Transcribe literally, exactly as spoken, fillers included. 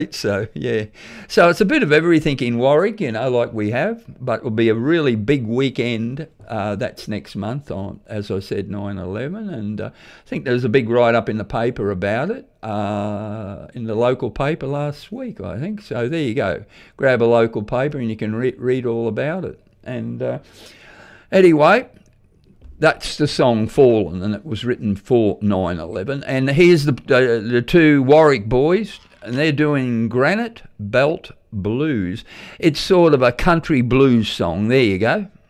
So, yeah. So it's a bit of everything in Warwick, you know, like we have, but it'll be a really big weekend. Uh, that's next month on, as I said, nine eleven. And uh, I think there was a big write-up in the paper about it, uh, in the local paper last week, I think. So there you go. Grab a local paper and you can re- read all about it. And uh, anyway, that's the song Fallen, and it was written for nine eleven. And here's the, uh, the two Warwick boys, and they're doing Granite Belt Blues. It's sort of a country blues song. There you go.